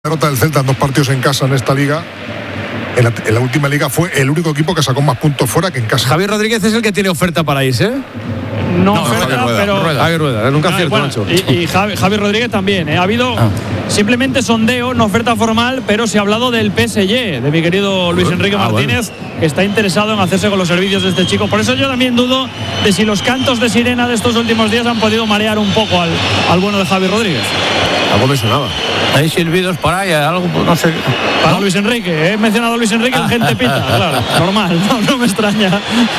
derrota del Celta en 2 partidos en casa en esta liga. En la última liga fue el único equipo que sacó más puntos fuera que en casa. Javier Rodríguez es el que tiene oferta para irse, ¿eh? No oferta, pero Javier Rueda, nunca acierto, bueno, Nacho. y Javier Rodríguez también, ¿eh? Ha habido simplemente sondeo, no oferta formal, pero se ha hablado del PSG, de mi querido Luis Enrique Martínez, que está interesado en hacerse con los servicios de este chico. Por eso yo también dudo de si los cantos de sirena de estos últimos días han podido marear un poco al bueno de Javier Rodríguez. Algo me sonaba. Hay silbidos por ahí, algo, no sé. Para Luis Enrique, he mencionado a Luis Enrique, la gente pita, claro, normal, no me extraña.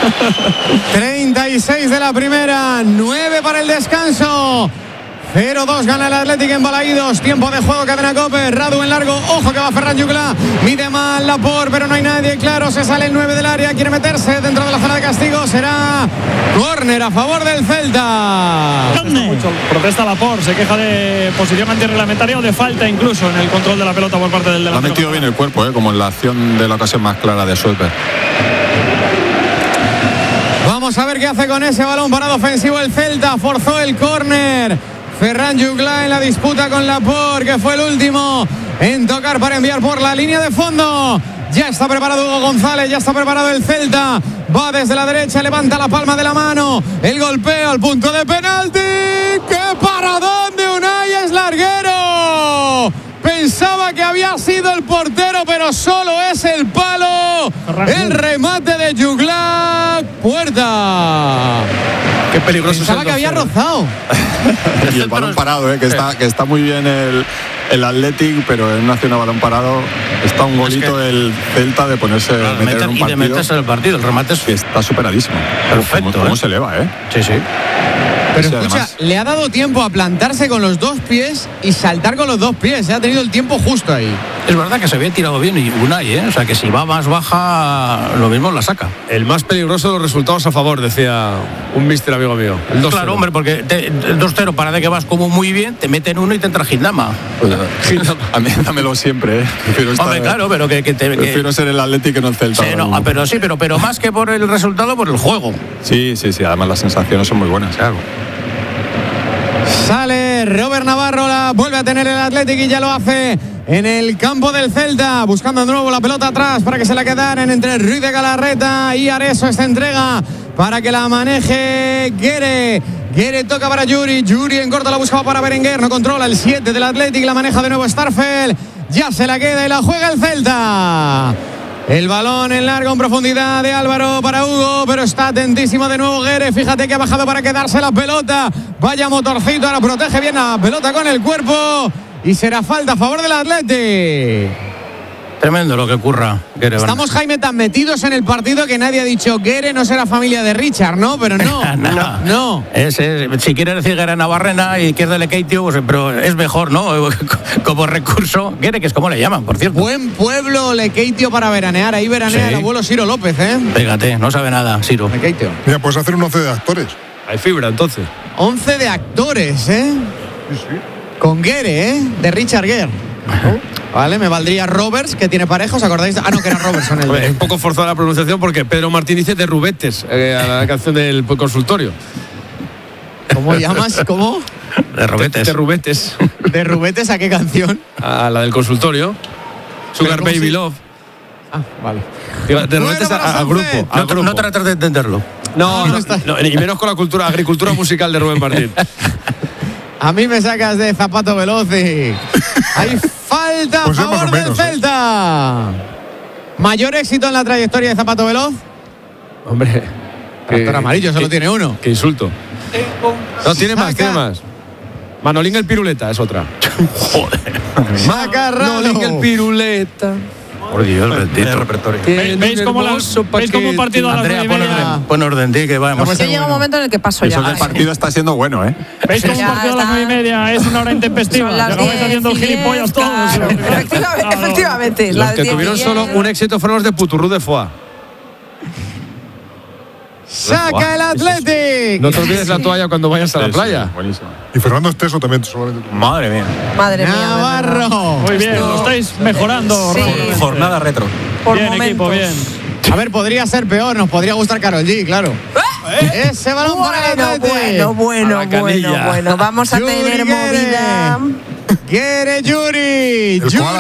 36 de la primera, 9 para el descanso. 0-2 gana el Atlético en Balaídos. Tiempo de juego, cadena COPE. Radu en largo, ojo que va Ferran Juclà. Mide mal Laporte, pero no hay nadie, claro. Se sale el 9 del área, quiere meterse dentro de la zona de castigo. Será córner a favor del Celta. Protesta Laporte, se queja de posición antirreglamentaria o de falta incluso en el control de la pelota por parte del delantero. Ha metido bien el cuerpo, como en la acción de la ocasión más clara de Schöpfer. Vamos a ver qué hace con ese balón parado ofensivo el Celta. Forzó el córner Ferran Juclà en la disputa con Laporte, que fue el último en tocar para enviar por la línea de fondo. Ya está preparado Hugo González, ya está preparado el Celta. Va desde la derecha, levanta la palma de la mano. El golpeo al punto de penalti. ¡Qué paradón de Unai! ¡Es larguero! Pensaba que había sido el portero, pero solo es el palo. El remate de Juclà. Puerta. Qué peligroso. Pensaba que había rozado. Y el balón parado, que está muy bien el Athletic, pero en una acción a balón parado está un golito del Celta de ponerse meter en un partido. Y de meterse en el partido, el remate que está superadísimo. Perfecto. ¿Cómo se eleva, Sí, sí. Pero sí, escucha, además, le ha dado tiempo a plantarse con los 2 pies y saltar con los 2 pies. Ha tenido el tiempo justo ahí. Es verdad que se había tirado bien y Unai, o sea que si va más baja, lo mismo la saca. El más peligroso de los resultados a favor, decía un míster amigo mío. El 2-0. Claro, hombre, porque el 2-0 parece que vas como muy bien, te meten uno y te entra Gindama. a mí dámelo siempre, Hombre, claro, pero prefiero ser el Athletic que no el Celta. Sí, pero más que por el resultado, por el juego. Sí, además las sensaciones son muy buenas. Claro. Sale Robert Navarro, la vuelve a tener el Athletic y ya lo hace en el campo del Celta, buscando de nuevo la pelota atrás para que se la quedaran entre Ruiz de Galarreta y Areso. Esta entrega para que la maneje Guerre. Guerre toca para Yuri en corto la buscaba para Berenguer, no controla el 7 del Athletic, la maneja de nuevo Starfel, ya se la queda y la juega el Celta. El balón en largo, en profundidad de Álvaro para Hugo, pero está atentísimo de nuevo Guerre. Fíjate que ha bajado para quedarse la pelota. Vaya motorcito, ahora protege bien la pelota con el cuerpo. Y será falta a favor del Athletic. Tremendo lo que ocurra. Guerre, estamos, Jaime, tan metidos en el partido que nadie ha dicho Guerre no será familia de Richard, ¿no? Pero no. Si quiere decir Guerre Navarrena y izquierda Lekeitio, pues, pero es mejor, ¿no? Como recurso. Guerre, que es como le llaman, por cierto. Buen pueblo Lekeitio para veranear. Ahí veranea el abuelo Ciro López, ¿eh? Fíjate, no sabe nada, Ciro. Lekeitio. Mira, puedes hacer un 11 de actores. Hay fibra, entonces. 11 de actores, ¿eh? Sí. Con Guerre, ¿eh? De Richard Guerre. Vale, me valdría Roberts, que tiene pareja, ¿os acordáis? No, que era Robertson. Es un poco forzada la pronunciación porque Pedro Martín dice de Rubetes, a la canción del consultorio. ¿Cómo llamas? ¿Cómo? De Rubetes. De Rubetes. ¿De Rubetes a qué canción? A la del consultorio. Sugar Baby Love. Ah, vale. De Rubetes al grupo. No trates de entenderlo. No, y menos con la agricultura musical de Rubén Martín. A mí me sacas de Zapato Veloz y... Hay falta a favor del Celta. ¿Mayor éxito en la trayectoria de Zapato Veloz? Hombre, tractor amarillo, solo tiene uno. Qué insulto. No, tiene más. Manolín el Piruleta es otra. Joder. Saca Manolín el Piruleta. Por Dios, bendito. ¿Veis cómo un partido a las 9:30? Pon orden, que vamos. Pues llega un momento en el que paso ya. El partido está siendo bueno, ¿eh? ¿Veis cómo un partido a las 9:30 es una hora intempestiva? Llegáis haciendo el gilipollas todos. Efectivamente. Los que tuvieron solo un éxito fueron los de Puturrú de Foix. Saca el Athletic. No te olvides la toalla cuando vayas a la playa. Buenísimo. Y Fernando Esteso también. Madre mía. Navarro. Muy bien, lo estáis mejorando. Sí. Jornada retro. Por bien, momentos. equipo, bien. A ver, podría ser peor. Nos podría gustar Karol G, claro. Ese balón para el Athletic. Bueno. Vamos a tener movida. quiere Yuri. El Yuri. koala